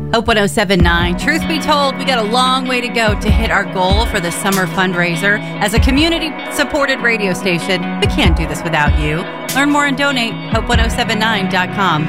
Hope 1079. Truth be told, we got a long way to go to hit our goal for the summer fundraiser. As a community-supported radio station, we can't do this without you. Learn more and donate. Hope1079.com.